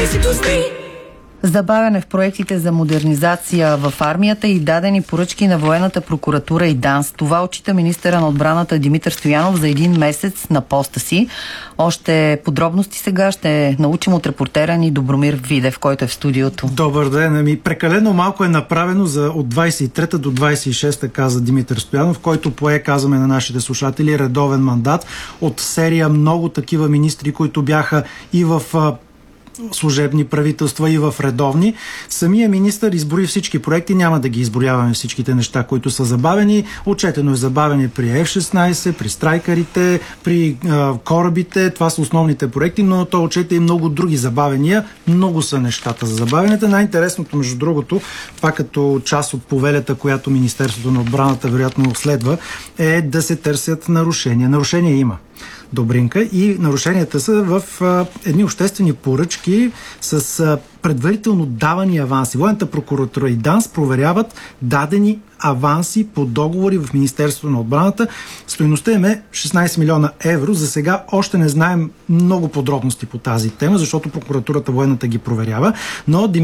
Забавяне в проектите за модернизация в армията и дадени поръчки на военната прокуратура и ДАНС. Това отчита министъра на отбраната Димитър Стоянов за един месец на поста си. Още подробности сега ще научим от репортера ни Добромир Видев, който е в студиото. Добър ден. Прекалено малко е направено от 23-та до 26-та, каза Димитър Стоянов, който пое, казваме на нашите слушатели, редовен мандат от серия много такива министри, които бяха и в служебни правителства и в редовни. Самия министър изброи всички проекти, няма да ги изброяваме всичките неща, които са забавени. Отчетено е забавени при F-16, при страйкарите, при корабите. Това са основните проекти, но той отчете и много други забавения. Много са нещата за забавенията. Най-интересното, между другото, пак като част от повелята, която Министерството на отбраната вероятно следва, е да се търсят нарушения. Нарушения има. Добринка, и нарушенията са в едни обществени поръчки с предварително давани аванси. Военната прокуратура и ДАНС проверяват дадени аванси по договори в Министерството на отбраната. Стойността им е 16 милиона евро. За сега още не знаем много подробности по тази тема, защото прокуратурата военната ги проверява, но